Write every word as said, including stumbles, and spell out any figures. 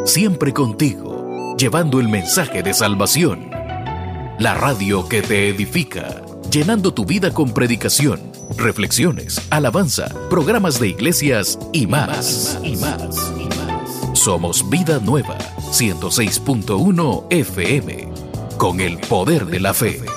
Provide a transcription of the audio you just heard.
siempre contigo, llevando el mensaje de salvación. La radio que te edifica, llenando tu vida con predicación, reflexiones, alabanza, programas de iglesias y más. Y más. Y más. Somos Vida Nueva, ciento seis punto uno F M, con el poder de la fe.